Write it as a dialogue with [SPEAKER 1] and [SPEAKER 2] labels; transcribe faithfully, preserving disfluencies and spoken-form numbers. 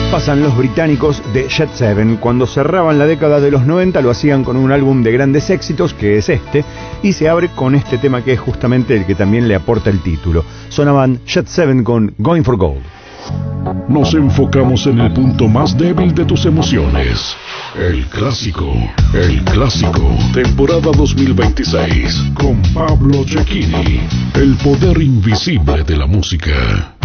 [SPEAKER 1] pasan los británicos de Jet Seven. Cuando cerraban la década de los noventa lo hacían con un álbum de grandes éxitos, que es este, y se abre con este tema que es justamente el que también le aporta el título. Sonaban Jet Seven con Going for Gold.
[SPEAKER 2] Nos enfocamos en el punto más débil de tus emociones. El clásico, el clásico, temporada dos mil veintiséis, con Pablo Cecchini, el poder invisible de la música.